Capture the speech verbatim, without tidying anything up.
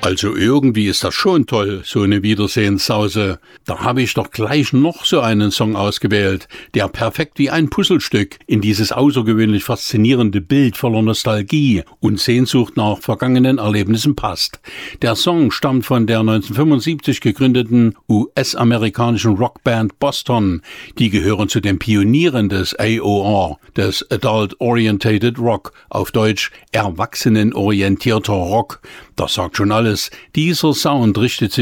Also irgendwie ist das schon toll, so eine Wiedersehenssause. Da habe ich doch gleich noch so einen Song ausgewählt, der perfekt wie ein Puzzlestück in dieses außergewöhnlich faszinierende Bild voller Nostalgie und Sehnsucht nach vergangenen Erlebnissen passt. Der Song stammt von der neunzehnhundertfünfundsiebzig gegründeten U S-amerikanischen Rockband Boston. Die gehören zu den Pionieren des A O R, des Adult Orientated Rock, auf Deutsch erwachsenenorientierter Rock. Das sagt schon alles. Dieser Sound richtet sich